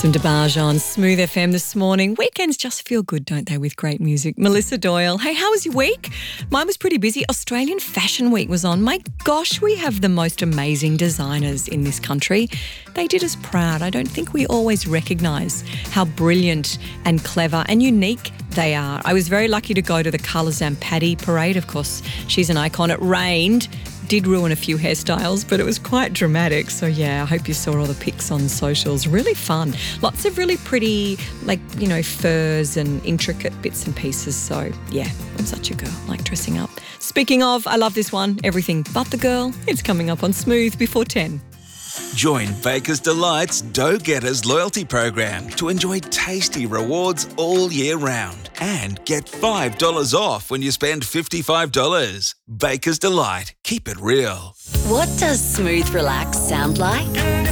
Alison DeBarge on Smooth FM this morning. Weekends just feel good, don't they, with great music. Melissa Doyle, hey, how was your week? Mine was pretty busy. Australian Fashion Week was on. My gosh, we have the most amazing designers in this country. They did us proud. I don't think we always recognise how brilliant and clever and unique they are. I was very lucky to go to the Carla Zampatti parade. Of course, she's an icon. It rained. Did ruin a few hairstyles, but it was quite dramatic. So yeah, I hope you saw all the pics on socials. Really fun. Lots of really pretty, furs and intricate bits and pieces. So yeah, I'm such a girl, like dressing up. Speaking of, I love this one, Everything But the Girl. It's coming up on Smooth before 10. Join Baker's Delight's Dough Getters loyalty program to enjoy tasty rewards all year round and get $5 off when you spend $55. Baker's Delight. Keep it real. What does Smooth Relax sound like?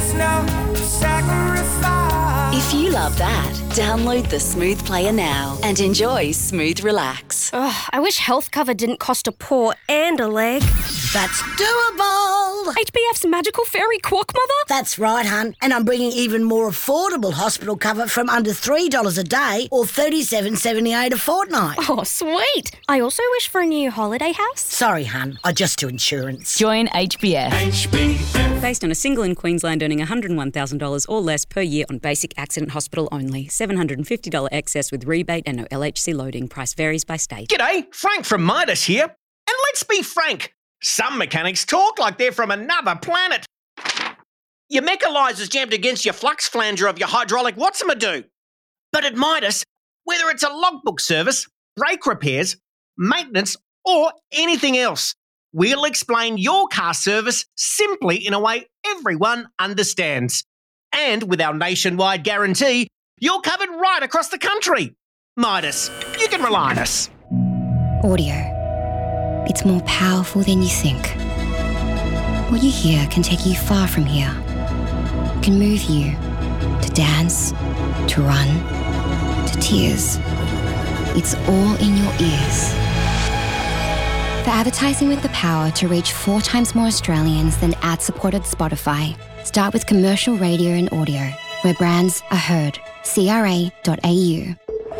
If you love that, download the Smooth Player now and enjoy Smooth Relax. Oh, I wish health cover didn't cost a paw and a leg. That's doable. HBF's magical fairy quack mother? That's right, hun. And I'm bringing even more affordable hospital cover from under $3 a day or $37.78 a fortnight. Oh, sweet. I also wish for a new holiday house. Sorry, hun. I just do insurance. Join HBF. Based on a single in Queensland earning $101,000 or less per year on basic accident hospital only. $750 excess with rebate and no LHC loading. Price varies by state. G'day, Frank from Midas here. And let's be frank, some mechanics talk like they're from another planet. Your mechanizer's jammed against your flux flanger of your hydraulic Watson-a-do. But at Midas, whether it's a logbook service, brake repairs, maintenance, or anything else, we'll explain your car service simply in a way everyone understands. And with our nationwide guarantee, you're covered right across the country. Midas, you can rely on us. Audio. It's more powerful than you think. What you hear can take you far from here. It can move you to dance, to run, to tears. It's all in your ears. For advertising with the power to reach 4 times more Australians than ad-supported Spotify, start with commercial radio and audio, where brands are heard. CRA.au.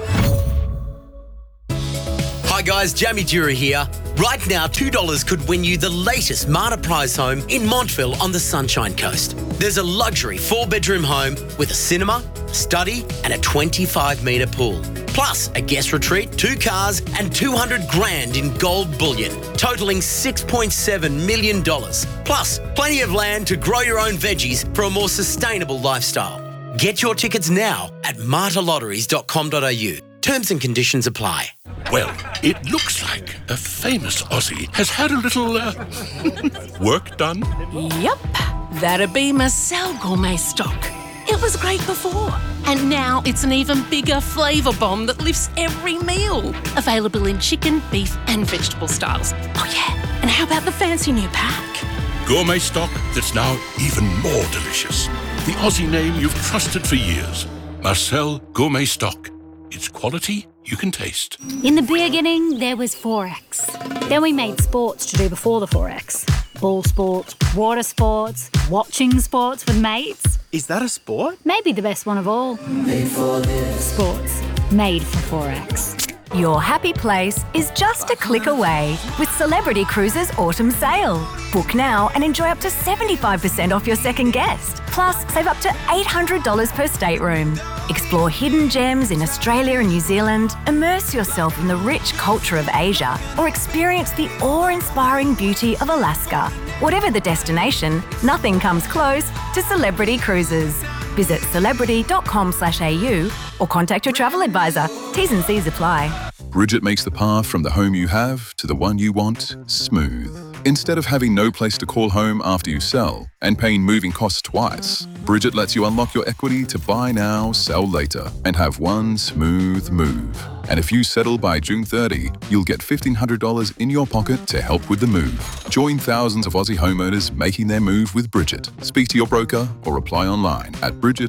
Hi guys, Jamie Dura here. Right now, $2 could win you the latest Marta Prize home in Montville on the Sunshine Coast. There's a luxury 4-bedroom home with a cinema, study and a 25-metre pool. Plus a guest retreat, 2 cars and $200,000 in gold bullion, totalling $6.7 million. Plus plenty of land to grow your own veggies for a more sustainable lifestyle. Get your tickets now at martalotteries.com.au. Terms and conditions apply. Well, it looks like a famous Aussie has had a little work done. Yep, that'd be Marcel Gourmet Stock. It was great before, and now it's an even bigger flavour bomb that lifts every meal. Available in chicken, beef and vegetable styles. Oh yeah, and how about the fancy new pack? Gourmet stock that's now even more delicious. The Aussie name you've trusted for years. Marcel Gourmet Stock. It's quality you can taste. In the beginning, there was Forex. Then we made sports to do before the Forex. Ball sports, water sports, watching sports with mates. Is that a sport? Maybe the best one of all. Made for this. Sports. Made for Forex. Your happy place is just a click away with Celebrity Cruises Autumn Sale. Book now and enjoy up to 75% off your second guest. Plus, save up to $800 per stateroom. Explore hidden gems in Australia and New Zealand, immerse yourself in the rich culture of Asia, or experience the awe-inspiring beauty of Alaska. Whatever the destination, nothing comes close to Celebrity Cruises. Visit celebrity.com.au or contact your travel advisor. T's and C's apply. Bridget makes the path from the home you have to the one you want smooth. Instead of having no place to call home after you sell and paying moving costs twice, Bridget lets you unlock your equity to buy now, sell later, and have one smooth move. And if you settle by June 30, you'll get $1,500 in your pocket to help with the move. Join thousands of Aussie homeowners making their move with Bridget. Speak to your broker or apply online at Bridget.